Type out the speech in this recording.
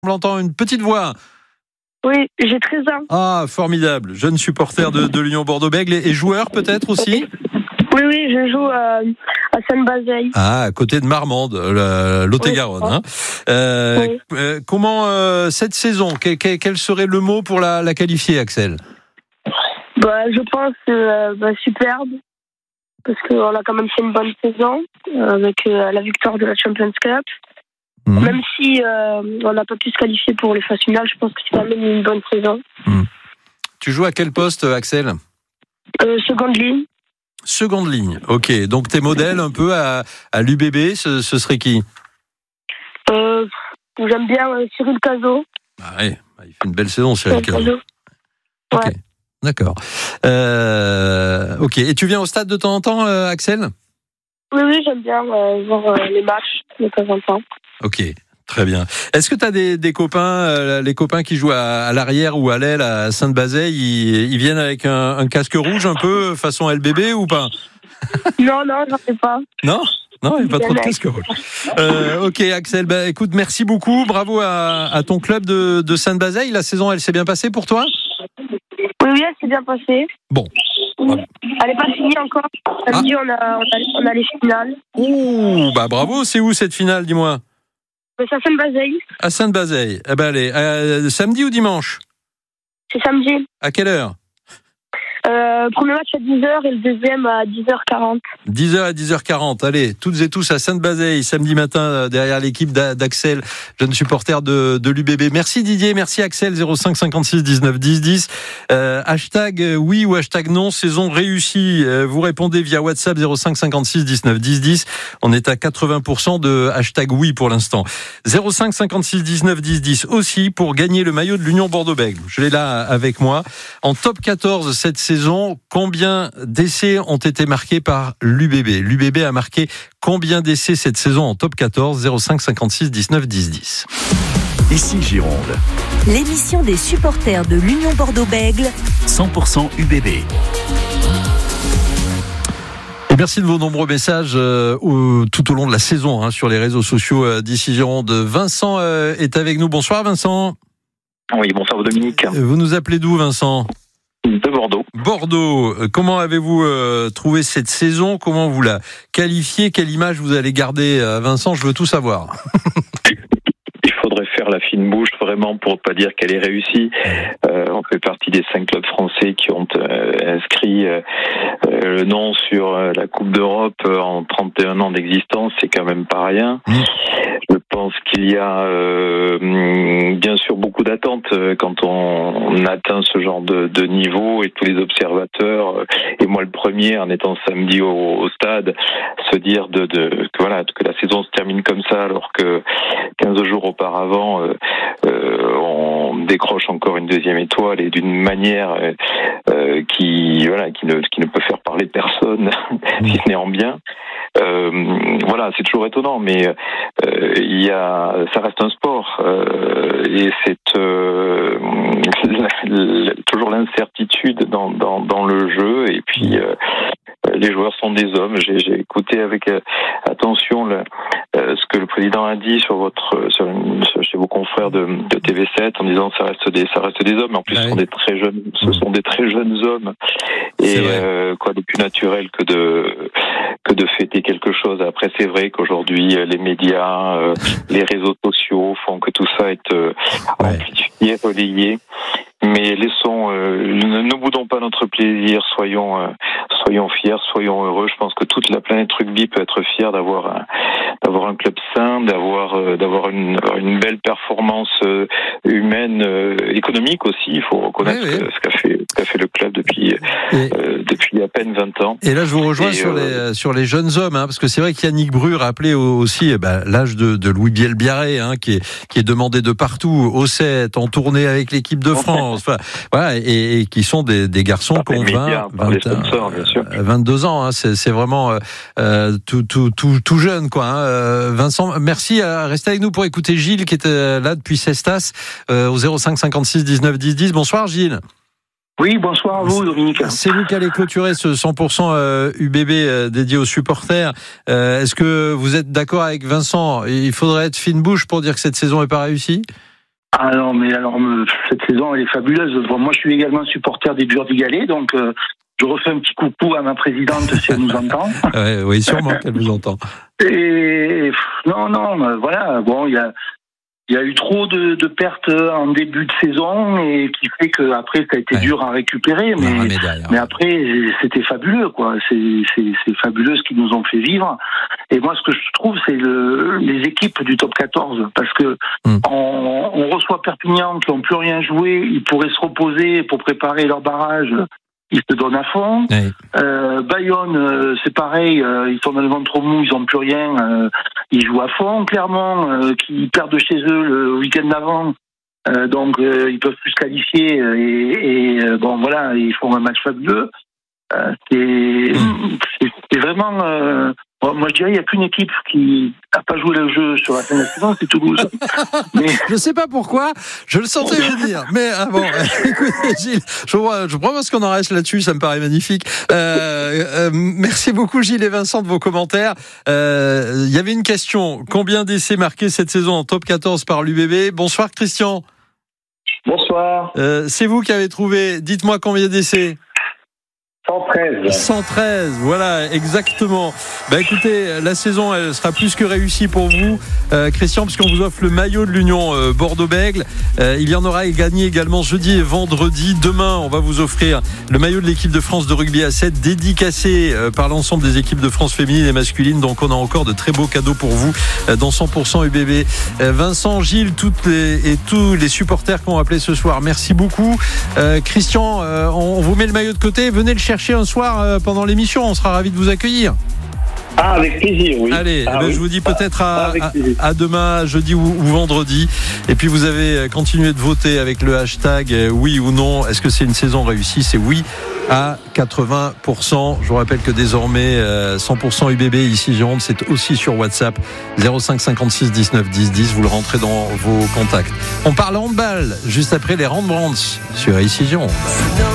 On entend une petite voix. Oui, j'ai 13 ans. Ah, formidable. Jeune supporter de l'Union Bordeaux-Bègles et joueur peut-être aussi. Oui, je joue à Sainte-Bazeille. Ah, à côté de Marmande, Lot-et-Garonne. Oui. Comment cette saison, quel serait le mot pour la qualifier, Axel? Je pense superbe, parce qu'on a quand même fait une bonne saison avec la victoire de la Champions Cup. Même si on n'a pas pu se qualifier pour les phases finales, je pense que c'est quand même une bonne saison. Tu joues à quel poste, Axel? Seconde ligne. Seconde ligne, ok. Donc tes modèles un peu à l'UBB, ce serait qui? J'aime bien Cyril Cazot. Ah ouais, il fait une belle saison, Cyril Cazot. Ok, ouais. D'accord. Ok, et tu viens au stade de temps en temps, Axel? Oui, j'aime bien voir les matchs de temps en temps. Ok, très bien. Est-ce que tu as des copains, les copains qui jouent à l'arrière ou à l'aile à Sainte-Bazeille, ils viennent avec un casque rouge un peu façon LBB ou pas? Non, j'en sais pas. Non, il n'y a pas trop de casque rouge. Ok, Axel, écoute, merci beaucoup. Bravo à ton club de Sainte-Bazeille. La saison, elle s'est bien passée pour toi? Oui, elle s'est bien passée. Bon. Elle n'est pas finie encore. Samedi, on a les finales. Ouh, bravo. C'est où cette finale, dis-moi? C'est à Sainte-Bazeille. À Sainte-Bazeille. Allez, samedi ou dimanche? C'est samedi. À quelle heure? Premier match à 10h et le deuxième à 10h40. 10h à 10h40. Allez, toutes et tous à Sainte-Bazeille, samedi matin, derrière l'équipe d'Axel, jeune supporter de l'UBB. Merci Didier, merci Axel, 05 56 19 10 10. Hashtag oui ou hashtag non, saison réussie. Vous répondez via WhatsApp 05 56 19 10 10. On est à 80% de hashtag oui pour l'instant. 05 56 19 10 10 aussi pour gagner le maillot de l'Union Bordeaux-Bègles. Je l'ai là avec moi. En top 14 cette saison, combien d'essais ont été marqués par l'UBB? L'UBB a marqué combien d'essais cette saison en top 14? 05 56 19 10 10. Ici Gironde. L'émission des supporters de l'Union Bordeaux-Bègles. 100% UBB. Et merci de vos nombreux messages tout au long de la saison sur les réseaux sociaux d'ici Gironde. Vincent est avec nous. Bonsoir Vincent. Oui, bonsoir Dominique. Vous nous appelez d'où Vincent? De Bordeaux. Bordeaux. Comment avez-vous trouvé cette saison? Comment vous la qualifiez? Quelle image vous allez garder, Vincent? Je veux tout savoir. Il faudrait faire la fine bouche vraiment pour ne pas dire qu'elle est réussie. On fait partie des 5 clubs français qui ont inscrit le nom sur la Coupe d'Europe en 31 ans d'existence. C'est quand même pas rien. Je pense qu'il y a bien sûr beaucoup d'attentes quand on atteint ce genre de niveau, et tous les observateurs, et moi le premier en étant samedi au stade, se dire que la saison se termine comme ça alors que 15 jours auparavant on décroche encore une deuxième étoile, et d'une manière qui ne peut faire parler personne si ce n'est en bien. C'est toujours étonnant, mais ça reste un sport et c'est toujours l'incertitude dans le jeu, et puis les joueurs sont des hommes. J'ai écouté avec attention ce que le président a dit chez vos confrères de TV7 en disant ça reste des hommes. En plus, ce sont des très jeunes hommes, et quoi de plus naturel que de fêter quelque chose. Après, c'est vrai qu'aujourd'hui, les médias, les réseaux sociaux font que tout ça est amplifié, relayé. Mais ne boudons pas notre plaisir, soyons fiers, soyons heureux. Je pense que toute la planète rugby peut être fière d'avoir un club sain, d'avoir une belle performance humaine, économique aussi. Il faut reconnaître ce qu'a fait le club depuis à peine 20 ans. Et là, je vous rejoins sur les jeunes hommes, parce que c'est vrai qu'Yannick Bru rappelait aussi l'âge de Louis Bielbiarré, qui est demandé de partout, au 7, en tournée avec l'équipe de France. Enfin, voilà, et qui sont des garçons qui ont 22 ans. C'est vraiment tout jeune, quoi. Vincent, merci. Restez avec nous pour écouter Gilles, qui était là depuis Cestas, au 05 56 19 10 10. Bonsoir Gilles. Oui, bonsoir à vous, Dominique. C'est vous qui allez clôturer ce 100% UBB dédié aux supporters. Est-ce que vous êtes d'accord avec Vincent? Il faudrait être fine bouche pour dire que cette saison n'est pas réussie? Ah non, mais alors, cette saison, elle est fabuleuse. Bon, moi, je suis également supporter des Burdigalais, donc je refais un petit coucou à ma présidente si elle nous entend. Oui, sûrement qu'elle vous entend. Et non, voilà. Bon, il y a eu trop de pertes en début de saison et qui fait que après ça a été dur à récupérer, mais après c'était fabuleux, quoi. C'est fabuleux ce qu'ils nous ont fait vivre. Et moi, ce que je trouve, c'est les équipes du top 14, parce que on reçoit Perpignan qui n'ont plus rien joué, ils pourraient se reposer pour préparer leur barrage. Ils se donnent à fond. Oui. Bayonne, c'est pareil, ils sont dans le ventre mou, ils n'ont plus rien, ils jouent à fond. Clermont, qui perdent chez eux le week-end d'avant, donc ils peuvent plus se qualifier. Et bon, voilà, ils font un match fabuleux. C'est vraiment... moi, je dirais qu'il n'y a qu'une équipe qui n'a pas joué le jeu sur la fin de la saison, c'est Toulouse. Mais... Je ne sais pas pourquoi, je le sentais venir. Mais bon, écoutez, Gilles, je propose qu'on en reste là-dessus, ça me paraît magnifique. Merci beaucoup, Gilles et Vincent, de vos commentaires. Il y avait une question. Combien d'essais marqués cette saison en top 14 par l'UBB ? Bonsoir, Christian. Bonsoir. C'est vous qui avez trouvé. Dites-moi combien d'essais ? 113, voilà, exactement. Écoutez, la saison, elle sera plus que réussie pour vous, Christian, puisqu'on vous offre le maillot de l'Union Bordeaux-Bègles. Il y en aura gagné également jeudi et vendredi. Demain, on va vous offrir le maillot de l'équipe de France de rugby à 7, dédicacé par l'ensemble des équipes de France féminines et masculines. Donc, on a encore de très beaux cadeaux pour vous dans 100% UBB. Vincent, Gilles, tous les supporters qui ont appelé ce soir, merci beaucoup. Christian, on vous met le maillot de côté. Venez le chercher un soir pendant l'émission, on sera ravis de vous accueillir. Ah, avec plaisir, oui. Allez, oui. Je vous dis peut-être à demain, jeudi ou vendredi. Et puis vous avez continué de voter avec le hashtag oui ou non. Est-ce que c'est une saison réussie ? C'est oui à 80%. Je vous rappelle que désormais 100% UBB ici Gironde, c'est aussi sur WhatsApp 05 56 19 10 10. Vous le rentrez dans vos contacts. On parle handball juste après les Rembrandts sur ici Gironde.